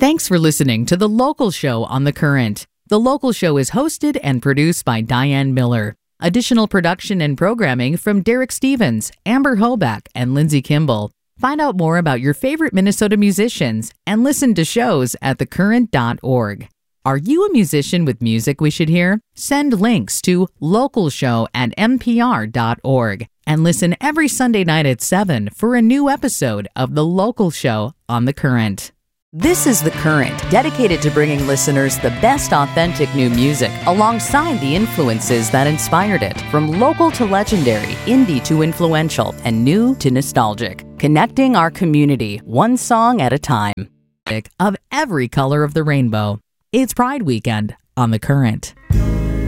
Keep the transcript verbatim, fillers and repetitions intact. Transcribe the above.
Thanks for listening to The Local Show on The Current. The Local Show is hosted and produced by Diane Miller. Additional production and programming from Derek Stevens, Amber Hoback, and Lindsay Kimball. Find out more about your favorite Minnesota musicians and listen to shows at the current dot org. Are you a musician with music we should hear? Send links to localshow at n p r dot org and listen every Sunday night at seven for a new episode of The Local Show on The Current. This is The Current, dedicated to bringing listeners the best authentic new music alongside the influences that inspired it, from local to legendary, indie to influential, and new to nostalgic. Connecting our community, one song at a time. Of every color of the rainbow. It's Pride Weekend on The Current.